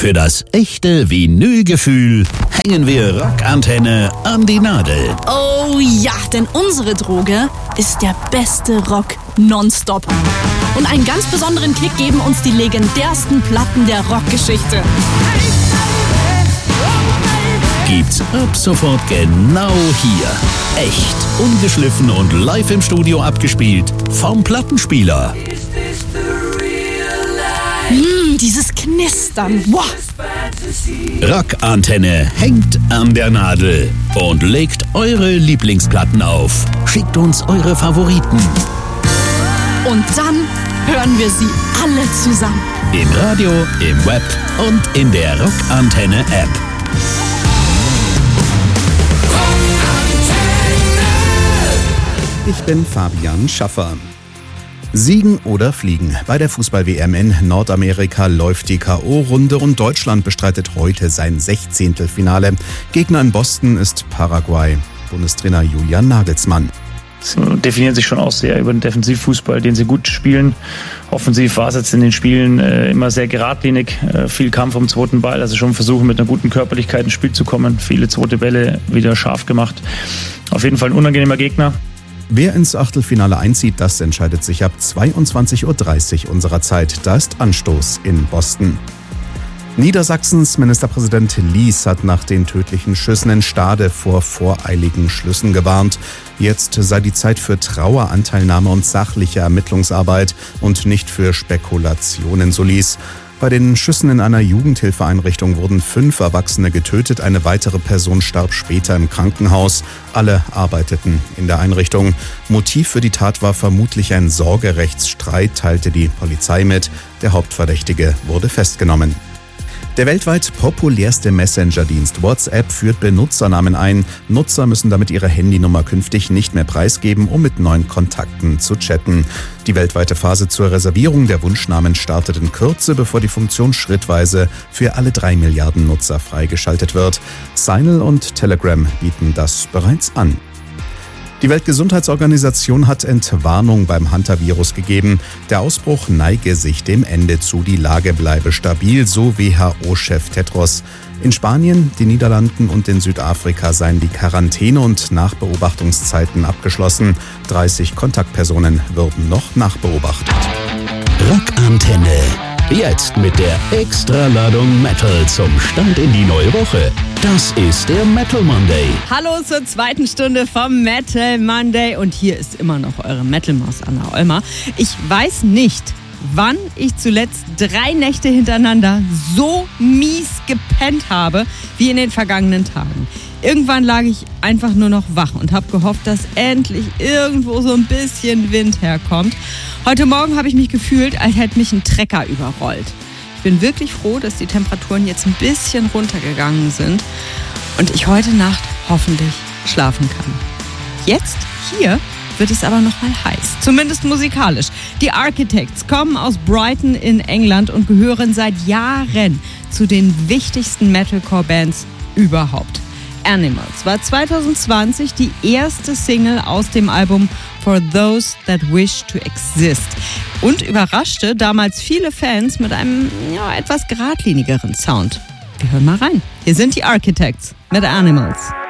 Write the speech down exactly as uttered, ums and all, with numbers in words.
Für das echte Vinylgefühl hängen wir Rockantenne an die Nadel. Oh ja, denn unsere Droge ist der beste Rock nonstop. Und einen ganz besonderen Kick geben uns die legendärsten Platten der Rockgeschichte. Gibt's ab sofort genau hier. Echt, ungeschliffen und live im Studio abgespielt vom Plattenspieler. Mmh, dieses Knistern. Wow. Rockantenne hängt an der Nadel und legt eure Lieblingsplatten auf. Schickt uns eure Favoriten. Und dann hören wir sie alle zusammen. Im Radio, im Web und in der Rockantenne-App. Ich bin Fabian Schaffer. Siegen oder fliegen. Bei der Fußball-W M in Nordamerika läuft die K O-Runde und Deutschland bestreitet heute sein Sechzehntelfinale. Gegner in Boston ist Paraguay. Bundestrainer Julian Nagelsmann. Sie definieren sich schon auch sehr über den Defensivfußball, den sie gut spielen. Offensiv war es jetzt in den Spielen äh, immer sehr geradlinig, äh, viel Kampf um den zweiten Ball, also schon versuchen mit einer guten Körperlichkeit ins Spiel zu kommen. Viele zweite Bälle wieder scharf gemacht. Auf jeden Fall ein unangenehmer Gegner. Wer ins Achtelfinale einzieht, das entscheidet sich ab zweiundzwanzig Uhr dreißig unserer Zeit. Da ist Anstoß in Boston. Niedersachsens Ministerpräsident Lies hat nach den tödlichen Schüssen in Stade vor voreiligen Schlüssen gewarnt. Jetzt sei die Zeit für Traueranteilnahme und sachliche Ermittlungsarbeit und nicht für Spekulationen, so Lies. Bei den Schüssen in einer Jugendhilfeeinrichtung wurden fünf Erwachsene getötet, eine weitere Person starb später im Krankenhaus. Alle arbeiteten in der Einrichtung. Motiv für die Tat war vermutlich ein Sorgerechtsstreit, teilte die Polizei mit. Der Hauptverdächtige wurde festgenommen. Der weltweit populärste Messenger-Dienst WhatsApp führt Benutzernamen ein. Nutzer müssen damit ihre Handynummer künftig nicht mehr preisgeben, um mit neuen Kontakten zu chatten. Die weltweite Phase zur Reservierung der Wunschnamen startet in Kürze, bevor die Funktion schrittweise für alle drei Milliarden Nutzer freigeschaltet wird. Signal und Telegram bieten das bereits an. Die Weltgesundheitsorganisation hat Entwarnung beim Hantavirus gegeben. Der Ausbruch neige sich dem Ende zu, die Lage bleibe stabil, so W H O-Chef Tedros. In Spanien, den Niederlanden und in Südafrika seien die Quarantäne- und Nachbeobachtungszeiten abgeschlossen. dreißig Kontaktpersonen würden noch nachbeobachtet. Rockantenne. Jetzt mit der Extraladung Metal zum Start in die neue Woche. Das ist der Metal Monday. Hallo zur zweiten Stunde vom Metal Monday und hier ist immer noch eure Metal-Maus Anna Olmer. Ich weiß nicht, wann ich zuletzt drei Nächte hintereinander so mies gepennt habe wie in den vergangenen Tagen. Irgendwann lag ich einfach nur noch wach und habe gehofft, dass endlich irgendwo so ein bisschen Wind herkommt. Heute Morgen habe ich mich gefühlt, als hätte mich ein Trecker überrollt. Ich bin wirklich froh, dass die Temperaturen jetzt ein bisschen runtergegangen sind und ich heute Nacht hoffentlich schlafen kann. Jetzt, hier, wird es aber noch mal heiß, zumindest musikalisch. Die Architects kommen aus Brighton in England und gehören seit Jahren zu den wichtigsten Metalcore-Bands überhaupt. Animals war zwanzig zwanzig die erste Single aus dem Album For Those That Wish to Exist und überraschte damals viele Fans mit einem ja, etwas geradlinigeren Sound. Wir hören mal rein. Hier sind die Architects mit Animals.